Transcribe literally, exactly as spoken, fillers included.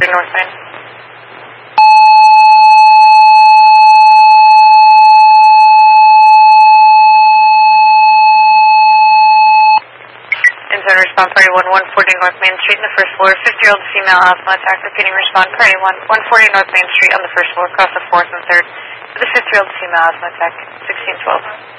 North Main. Inside respond party one, one forty North Main Street on the first floor, fifty-year-old female asthma attack. Repeating respond party one, one forty North Main Street on the first floor, across the fourth and third, with a fifty-year-old female asthma attack, sixteen twelve.